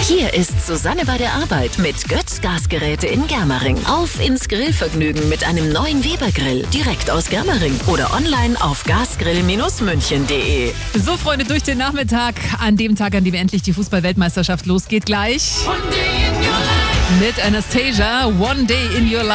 Hier ist Susanne bei der Arbeit mit Götz Gasgeräte in Germering. Auf ins Grillvergnügen mit einem neuen Weber-Grill. Direkt aus Germering oder online auf gasgrill-münchen.de. So, Freunde, durch den Nachmittag, an dem Tag, an dem endlich die Fußball-Weltmeisterschaft losgeht, gleich mit Anastasia, One Day in Your Life.